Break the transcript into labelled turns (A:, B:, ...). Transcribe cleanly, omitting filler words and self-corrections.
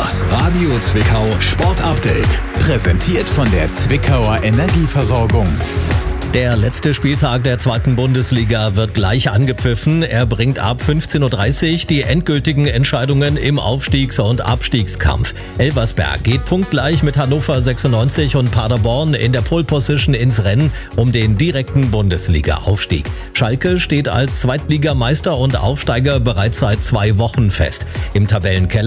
A: Das Radio Zwickau Sport Update. Präsentiert von der Zwickauer Energieversorgung.
B: Der letzte Spieltag der 2. Bundesliga wird gleich angepfiffen. Er bringt ab 15.30 Uhr die endgültigen Entscheidungen im Aufstiegs- und Abstiegskampf. Elversberg geht punktgleich mit Hannover 96 und Paderborn in der Pole Position ins Rennen um den direkten Bundesliga-Aufstieg. Schalke steht als Zweitligameister und Aufsteiger bereits seit 2 Wochen fest. Im Tabellenkeller